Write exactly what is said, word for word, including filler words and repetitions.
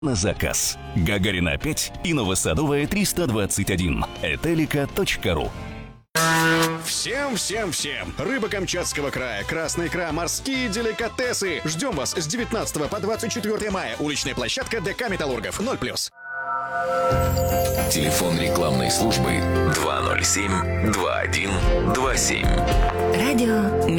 на заказ. Гагарина пять и Новосадовая триста двадцать один. этелика точка ру. Всем-всем-всем! Рыба Камчатского края, красная икра, морские деликатесы. Ждем вас с девятнадцатого по двадцать четвёртое мая. Уличная площадка ДК «Металлургов». ноль плюс. Телефон рекламной службы два ноль семь два один два семь. Радио